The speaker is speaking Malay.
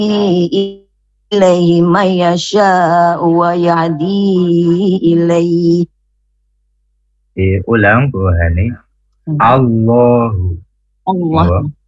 ilaihi man yasha'u wa yahdi ilaihi. Ulang perubahan ni. Allahu. Allah.